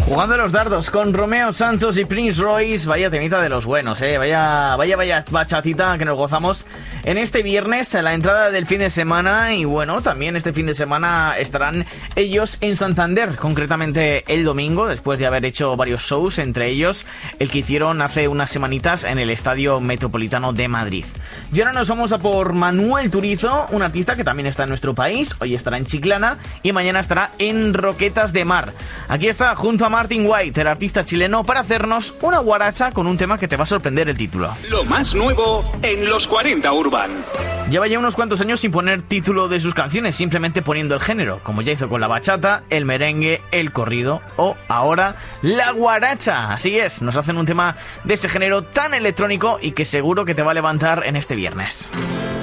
Jugando los dardos con Romeo Santos y Prince Royce. Vaya temita de los buenos, vaya bachatita que nos gozamos en este viernes, a la entrada del fin de semana. Y bueno, también este fin de semana estarán ellos en Santander, concretamente el domingo, después de haber hecho varios shows, entre ellos el que hicieron hace unas semanitas en el Estadio Metropolitano de Madrid. Y ahora nos vamos a por Manuel Turizo, un artista que también está en nuestro país. Hoy estará en Chiclana y mañana estará en Roquetas de Mar. Aquí está junto a Martin White, el artista chileno, para hacernos una guaracha con un tema que te va a sorprender el título. Lo más nuevo en los 40 Urban. Lleva ya unos cuantos años sin poner título de sus canciones, simplemente poniendo el género, como ya hizo con la bachata, el merengue, el corrido o ahora la guaracha. Así es, nos hacen un tema de ese género tan electrónico y que seguro que te va a levantar en este viernes.